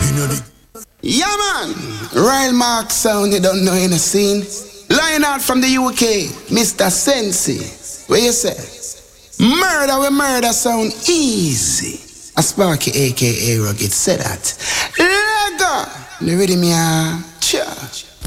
Yeah, man. Royal Mark sound, you don't know in the scene. Lion out from the UK, Mr. Sensi. What you say? Murder with murder sound easy. A Sparky aka Rugged said that. Lego! The rhythm, yeah. Cha.